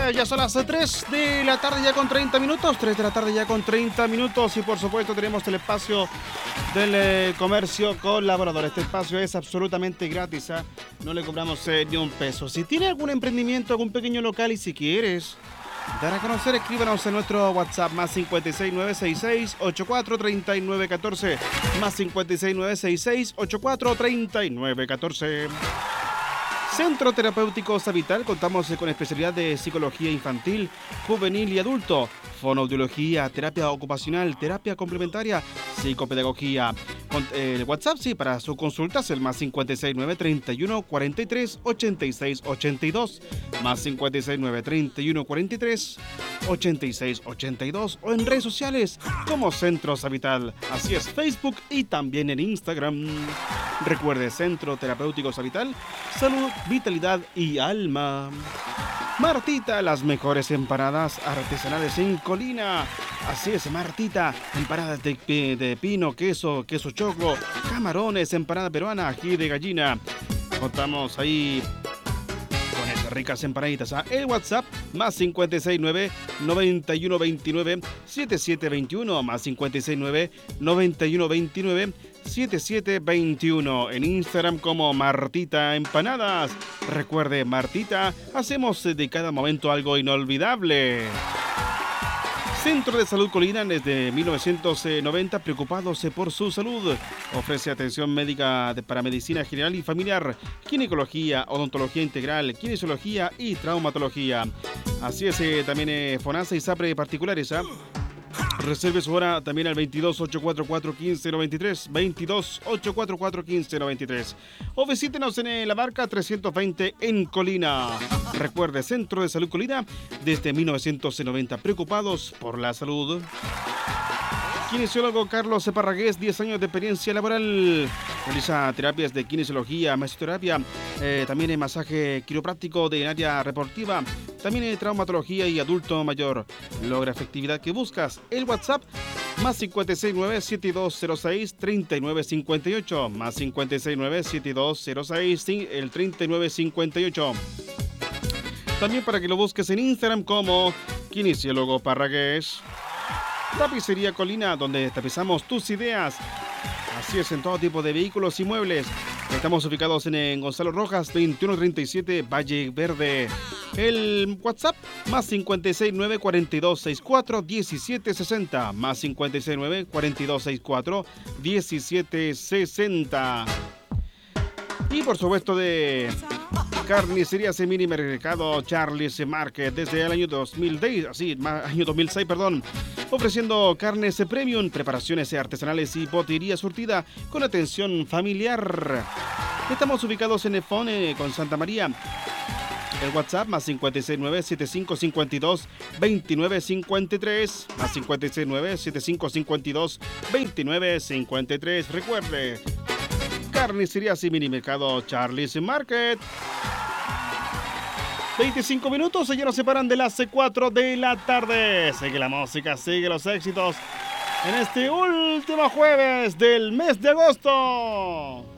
Ya son las 3 de la tarde ya con 30 minutos. 3 de la tarde ya con 30 minutos. Y por supuesto tenemos el espacio del comercio colaborador. Este espacio es absolutamente gratis. No le cobramos ni un peso. Si tiene algún emprendimiento, algún pequeño local y si quieres dar a conocer, escríbanos en nuestro WhatsApp más 56966 843914 más 56966 843914. Centro Terapéutico Savital, contamos con especialidad de psicología infantil, juvenil y adulto, fonoaudiología, terapia ocupacional, terapia complementaria, psicopedagogía. El WhatsApp, sí, para sus consultas, el más 569 31 43 86 82, más 569 31 43 86 82, o en redes sociales como Centro Savital. Así es, Facebook y también en Instagram. Recuerde, Centro Terapéutico Savital, salud, vitalidad y alma. Martita, las mejores empanadas artesanales en Colina. Así es, Martita, empanadas de pino, queso choclo, camarones, empanada peruana, ají de gallina. Contamos ahí con esas ricas empanaditas. El WhatsApp más 569 9129 7721 más 569 9129 7721. En Instagram como Martita Empanadas. Recuerde, Martita, hacemos de cada momento algo inolvidable. Centro de Salud Colina, desde 1990, preocupados por su salud. Ofrece atención médica para medicina general y familiar, ginecología, odontología integral, kinesiología y traumatología. Así es, también FONASA y SAPRE particulares. Reserve su hora también al 22 844 1593, 22 844 1593, o visítenos en La Barca 320 en Colina. Recuerde, Centro de Salud Colina, desde 1990, preocupados por la salud. Kinesiólogo Carlos Parragués, 10 años de experiencia laboral. Realiza terapias de kinesiología, mesoterapia, también masaje quiropráctico de área reportiva, también traumatología y adulto mayor. Logra efectividad que buscas. El WhatsApp más 569-7206-3958, más 569-7206, el 3958. También para que lo busques en Instagram como Kinesiólogo Parragués. Tapicería Colina, donde tapizamos tus ideas. Así es, en todo tipo de vehículos y muebles. Estamos ubicados en Gonzalo Rojas, 2137, Valle Verde. El WhatsApp, más 569 4264 1760, más 569 4264 1760. Y por supuesto de Carnicería Mini Mercado Charles Market desde el año 2006, ofreciendo carnes premium, preparaciones artesanales y botería surtida con atención familiar. Estamos ubicados en Efone con Santa María. El WhatsApp más 569-7552-2953, más 569-7552-2953. Recuerde, Carnicería Mini Mercado Charles Market. 25 minutos, ya nos separan de las 4 de la tarde. Sigue la música, sigue los éxitos en este último jueves del mes de agosto.